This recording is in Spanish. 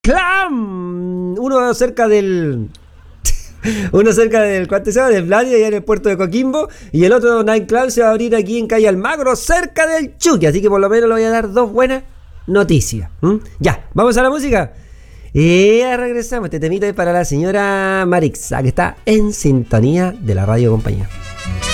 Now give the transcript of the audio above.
Clam. Uno cerca del ¿cuánto se llama? Del Bladio, allá en el puerto de Coquimbo. Y el otro nightclub se va a abrir aquí en calle Almagro, cerca del Chucky. Así que por lo menos le voy a dar dos buenas noticias. Ya, vamos a la música. Y ya regresamos. Este temita es para la señora Marixa, que está en sintonía de la radio compañía.